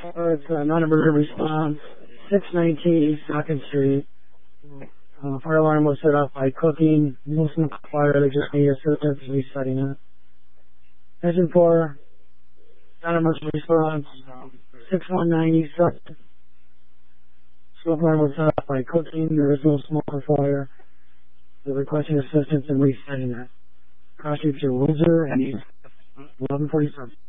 It's non-emergency response, 619 East 2nd Street. Fire alarm was set off by cooking. No smoke fire. They just need assistance resetting it. Engine 4, non-emergency response, 619 East 2nd. Smoke alarm was set off by cooking. There is no smoke or fire. They're requesting assistance in resetting it. Cross Street to Windsor and East 1147.